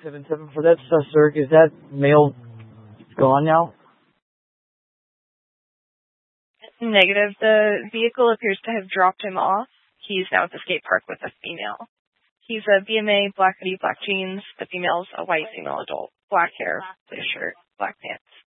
977 for that suspect. Is that male gone now? Negative. The vehicle appears to have dropped him off. He's now at the skate park with a female. He's a BMA, black hoodie, black jeans. The female's a white female adult. Black hair, blue shirt, black pants.